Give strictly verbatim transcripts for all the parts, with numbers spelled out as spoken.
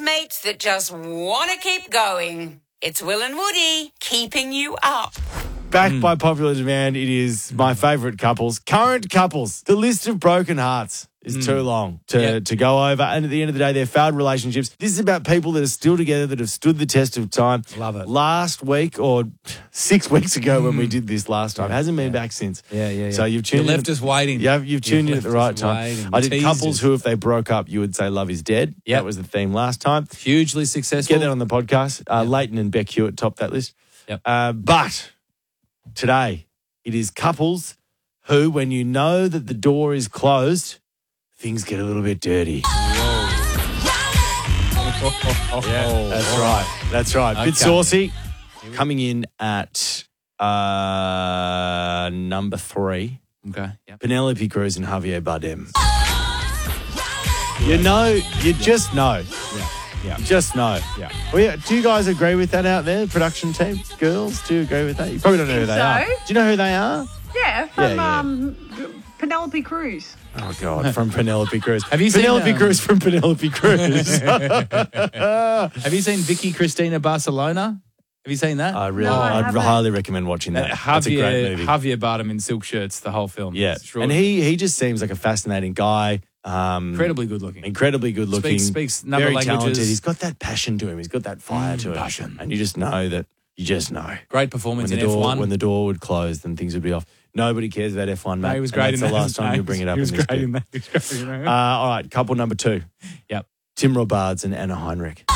housemates that just want to keep going. It's Will and Woody keeping you up. Backed mm. by popular demand, it is my favourite couples, current couples. The list of broken hearts is mm. too long to, yep. to go over. And at the end of the day, they're failed relationships. This is about people that are still together, that have stood the test of time. Love it. Last week or six weeks ago mm. when we did this last time. Yeah. Hasn't been yeah. back since. Yeah, yeah, yeah. So you've tuned you in. left us waiting. Yeah, you've tuned you've in at the right time. Waiting. I did Teased couples us. who, if they broke up, you would say love is dead. Yep. That was the theme last time. Hugely successful. Get that on the podcast. Uh, yep. Leighton and Beck Hewitt topped that list. Yep. Uh, but today, it is couples who, when you know that the door is closed, things get a little bit dirty. Yeah, that's right. That's right. Okay. Bit saucy. Coming in at uh, number three. Okay. Yep. Penelope Cruz and Javier Bardem. You know, you just know. Yeah. Yeah. You just know. Yeah. Well, yeah. Do you guys agree with that out there, production team? Girls, do you agree with that? You probably don't know who they so. are. Do you know who they are? Yeah, from Yeah, yeah. Um, Penelope Cruz. Oh, God, from Penelope Cruz. Have you Penelope seen, um, Cruz from Penelope Cruz. Have you seen Vicky Cristina Barcelona? Have you seen that? I really, No, I I'd haven't. highly recommend watching that. Uh, Javier, That's a great movie. Javier Bardem in silk shirts, the whole film. Yeah, It's and he he just seems like a fascinating guy. Um, incredibly good looking. Incredibly good looking. Speaks, speaks number very languages. talented. He's got that passion to him. He's got that fire Mm, to him. passion. And you just know that, you just know. Great performance when in the door, F one. When the door would close, then things would be off. Nobody cares about F one, mate. No, he was And great that's in the that. last time No, you bring it up he was in this great bit. in that. He was great in that. Uh, all right, couple number two. Yep. Tim Robards and Anna Heinrich.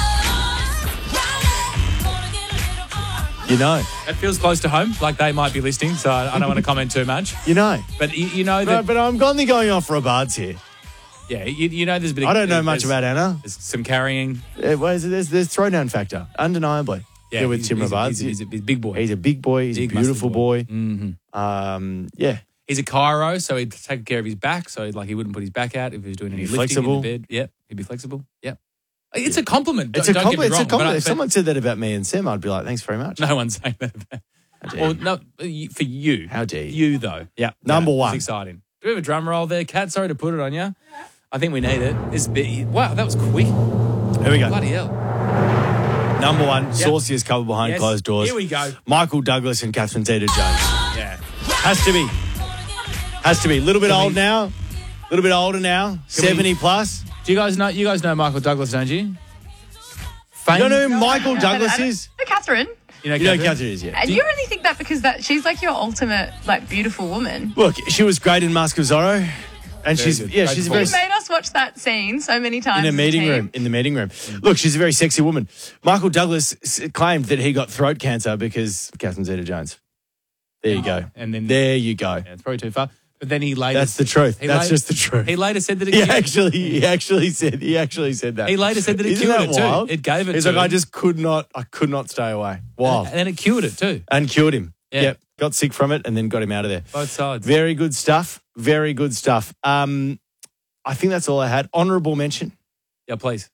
You know. That feels close to home, like they might be listening, so I, I don't want to comment too much. You know. But you, you know that... But, but I'm only going off Robards here. Yeah, you, you know there's a bit of... I don't know much about Anna. There's some carrying. Uh, well, there's, there's, there's throwdown factor, undeniably. Yeah, Yeah, with he's, Tim he's, Robards. a, he's, a, he's a big boy. He's a big boy. He's Big, a beautiful muscly boy. boy. Mm-hmm. Um, yeah. He's a chiro, so he'd take care of his back, so he'd, like he wouldn't put his back out if he was doing any He'd be lifting flexible. in the bed. Yep, he'd be flexible. Yep. It's a compliment. It's don't, a don't get me compliment. It's a wrong, but compliment. I- If someone said that about me and Sam, I'd be like, thanks very much. No one's saying that about... How dare Well, you? no, you- for you. How dare you? You, though. Yeah. Number Yeah, one. It's exciting. Do we have a drum roll there, Kat? Sorry to put it on you. I think we need it. This bit, wow, that was quick. Here we go. Bloody hell. Number one, sauciest couple behind Yes, closed doors. here we go. Michael Douglas and Catherine Zeta-Jones. Yeah. Has to be. Has to be. A little bit Can old we- now. A little bit older now. seventy plus. Do you guys know? You guys know Michael Douglas, don't you? Fame. You know who Michael Douglas I don't- is? No, Catherine. You know, You know who Catherine? Catherine is, yeah. And you really think that because that she's like your ultimate, like, beautiful woman. Look, she was great in Mask of Zorro. And Very she's, good. yeah, Great she's a very... You made us watch that scene so many times. In the as a meeting team. room. In the meeting room. Look, she's a very sexy woman. Michael Douglas s- claimed that he got throat cancer because Catherine Zeta-Jones. There you go. And then There you go. Yeah, it's probably too far. But then he later. That's the truth. he That's later- just the truth. He later said that it He cured- actually, he actually said, he actually said that. He later said that it Isn't cured that it too. wild? It gave it He's to like, I him. just could not, I could not stay away. Wild. And then it cured it too. And cured him. Yeah. Yep. Got sick from it and then got him out of there. Both sides. Very good stuff. Very good stuff. Um, I think that's all I had. Honourable mention. Yeah, please.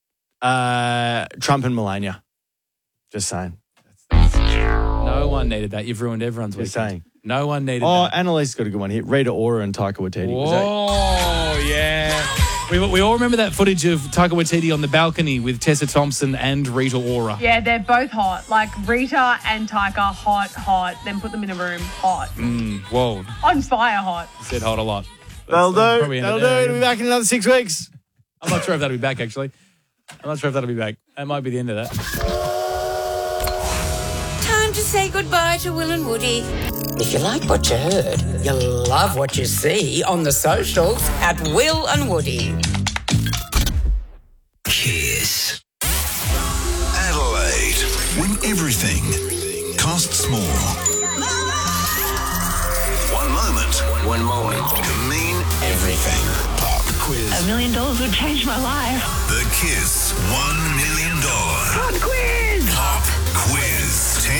Uh, Trump and Melania. Just saying. No one needed that. You've ruined everyone's Just weekend. saying. No one needed Oh, that. Annalise got a good one here. Rita Ora and Taika Waititi. Was that- Oh, yeah. We, we all remember that footage of Taika Waititi on the balcony with Tessa Thompson and Rita Ora. Yeah, they're both hot. Like Rita and Taika, hot, hot. Then put them in a room, hot. Mm, whoa. On fire, hot. Said hot a lot. That'll That's- do. probably ended That'll do. there. It'll be back in another six weeks. I'm not sure if that'll be back, actually. I'm not sure if that'll be back. That might be the end of that. Time to say goodbye to Will and Woody. If you like what you heard, you'll love what you see on the socials. At Will and Woody. Kiss. Adelaide. When everything costs more. One moment. One moment. Can mean everything. Pop quiz. A million dollars would change my life. The Kiss One Million Dollar Pop quiz! Pop Quiz.